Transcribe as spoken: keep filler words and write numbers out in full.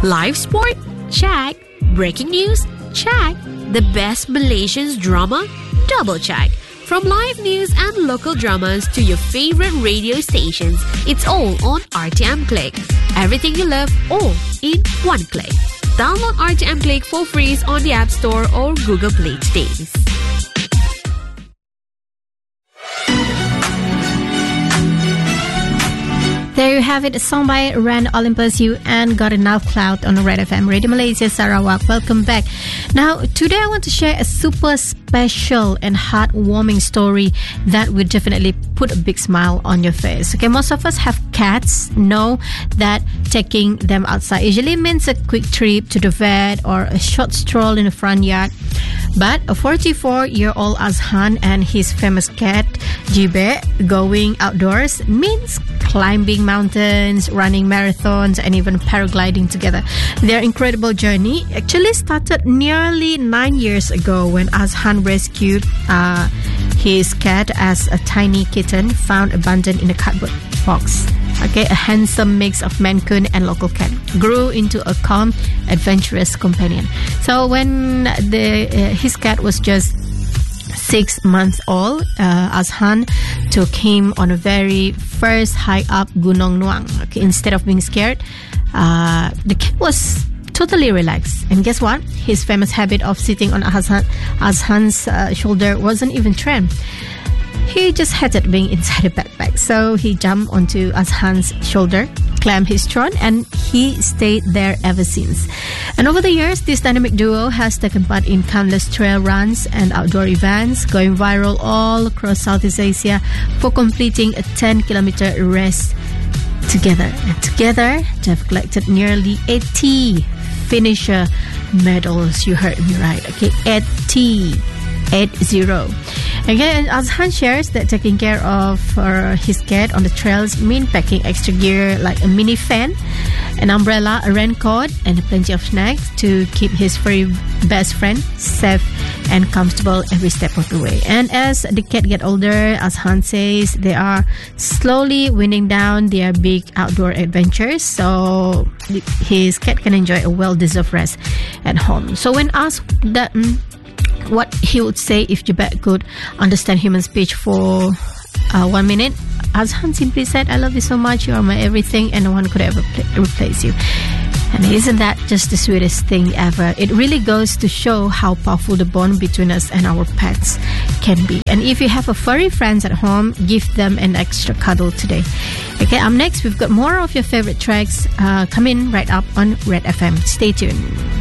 Live sport? Check. Breaking news? Check. The best Malaysian drama? Double check. From live news and local dramas to your favorite radio stations, it's all on R T M Click. Everything you love, all in one click. Download R T M Click for free on the App Store or Google Play today. There you have it, a song by Ran Olympus, You and Got Enough Cloud on Red F M Radio Malaysia Sarawak. Welcome back. Now, today I want to share a super special and heartwarming story that will definitely put a big smile on your face. Okay, most of us have cats, know that taking them outside usually means a quick trip to the vet or a short stroll in the front yard. But a forty-four-year-old Azhan and his famous cat, Jibe, going outdoors means climbing mountains, running marathons, and even paragliding together. Their incredible journey actually started nearly nine years ago when Azhan rescued uh, his cat as a tiny kitten found abandoned in a cardboard box. Okay, a handsome mix of Mancune and local cat grew into a calm, adventurous companion. So when the uh, his cat was just six months old, uh, Azhan took him on a very first hike up Gunung Nuang. Okay, instead of being scared, uh, the cat was totally relaxed. And guess what? His famous habit of sitting on Azhan, Azhan's uh, shoulder wasn't even trained. He just hated being inside a backpack. So he jumped onto Azhan's shoulder, claimed his throne, and he stayed there ever since. And over the years, this dynamic duo has taken part in countless trail runs and outdoor events, going viral all across Southeast Asia for completing a ten kilometer race together. And together, they've collected nearly eighty finisher medals. You heard me right. Okay, eighty. eight zero. Again, Azhan shares that taking care of uh, his cat on the trails mean packing extra gear like a mini fan, an umbrella, a raincoat, and plenty of snacks to keep his furry best friend safe and comfortable every step of the way. And as the cat get older, Azhan says they are slowly winding down their big outdoor adventures, so his cat can enjoy a well-deserved rest at home. So when asked that mm, what he would say if Jibet could understand human speech for uh, one minute, Azhan simply said, "I love you so much, you are my everything, and no one could ever pl- replace you." And isn't that just the sweetest thing ever? It really goes to show how powerful the bond between us and our pets can be. And if you have a furry friends at home, give them an extra cuddle today. Okay, up next, we've got more of your favorite tracks uh, coming right up on Red F M. Stay tuned.